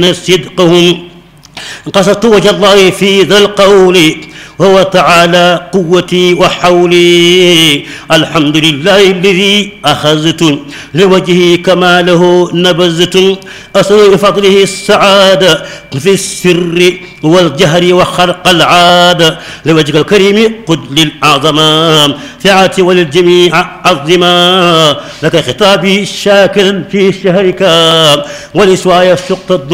صدقهم. قصدت وجه الله في ذا القول وهو تعالى قوتي وحولي. الحمد لله الذي أخذت لوجهه كما له نبذت. أسأل بفضله السعادة في السر والجهر وخرق العادة. لوجهك الكريم قد للأعظم فعاتي وللجميع عظما. لك خطابي شاكرا في شهرك ولسواي الشق